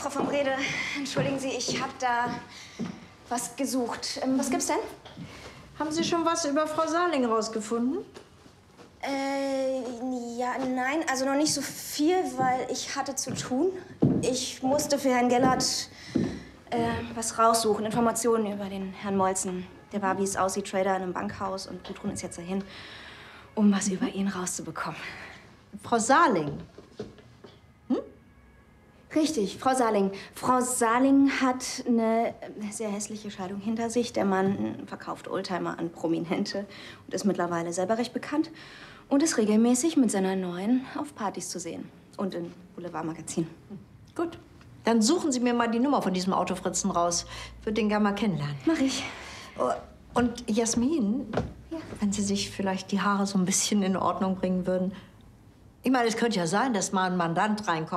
Frau von Brede, entschuldigen Sie, ich habe da was gesucht. Was gibt's denn? Haben Sie schon was über Frau Saling rausgefunden? Ja, nein, also noch nicht so viel, weil ich hatte zu tun. Ich musste für Herrn Gellert was raussuchen, Informationen über den Herrn Molzen. Der war, wie es aussieht, Trader in einem Bankhaus und Gudrun ist jetzt dahin, um was über ihn rauszubekommen. Frau Saling? Richtig, Frau Saling. Frau Saling hat eine sehr hässliche Scheidung hinter sich. Der Mann verkauft Oldtimer an Prominente und ist mittlerweile selber recht bekannt und ist regelmäßig mit seiner Neuen auf Partys zu sehen und in Boulevardmagazinen. Gut. Dann suchen Sie mir mal die Nummer von diesem Autofritzen raus. Ich würde den gerne mal kennenlernen. Mach ich. Oh, und Jasmin, Ja. wenn Sie sich vielleicht die Haare so ein bisschen in Ordnung bringen würden. Ich meine, es könnte ja sein, dass mal ein Mandant reinkommt.